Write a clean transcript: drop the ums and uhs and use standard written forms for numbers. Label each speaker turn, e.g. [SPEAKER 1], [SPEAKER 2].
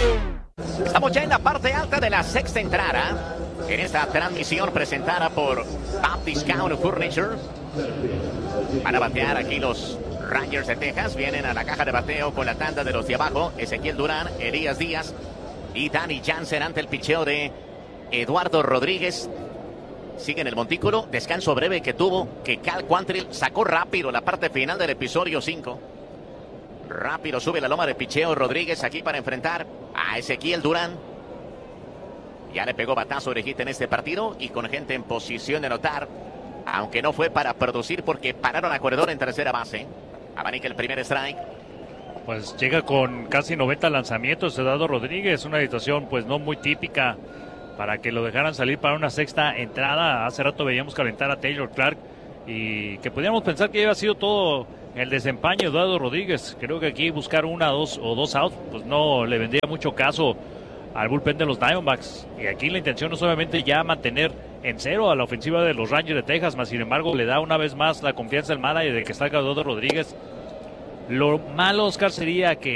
[SPEAKER 1] Estamos ya en la parte alta de la sexta entrada, en esta transmisión presentada por Top Discount Furniture. Van a batear aquí los Rangers de Texas, vienen a la caja de bateo con la tanda de los de abajo, Ezequiel Durán, Elías Díaz y Danny Jansen ante el picheo de Eduardo Rodríguez. Sigue en el montículo, descanso breve que tuvo, que Cal Quantrill sacó rápido la parte final del episodio 5. Rápido sube la loma de picheo Rodríguez aquí para enfrentar a Ezequiel Durán. Ya le pegó batazo de hit en este partido y con gente en posición de anotar, aunque no fue para producir porque pararon a corredor en tercera base. Abanica el primer strike.
[SPEAKER 2] Pues llega con casi 90 lanzamientos Eduardo Rodríguez, una situación pues no muy típica para que lo dejaran salir para una sexta entrada. Hace rato veíamos calentar a Taylor Clark y que podíamos pensar que había sido todo el desempeño de Eduardo Rodríguez. Creo que aquí buscar una, dos o dos outs pues no le vendría mucho caso al bullpen de los Diamondbacks. Y aquí la intención no solamente ya mantener en cero a la ofensiva de los Rangers de Texas, más sin embargo le da una vez más la confianza al manager de que salga Eduardo Rodríguez. Lo malo, Oscar, sería que